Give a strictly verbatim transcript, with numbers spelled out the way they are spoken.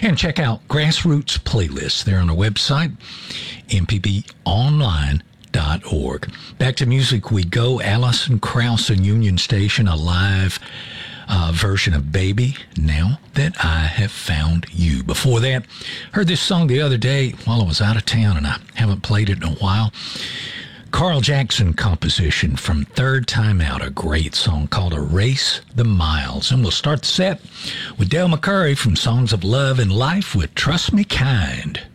And check out Grassroots Playlists. They're on our website, m p b online dot org. Back to music we go. Alison Krauss and Union Station, a live uh, version of Baby, Now That I Have Found You. Before that, heard this song the other day while I was out of town, and I haven't played it in a while. Carl Jackson composition from Third Time Out, a great song called Erase the Miles. And we'll start the set with Del McCoury from Songs of Love and Life with Trust Me Kind.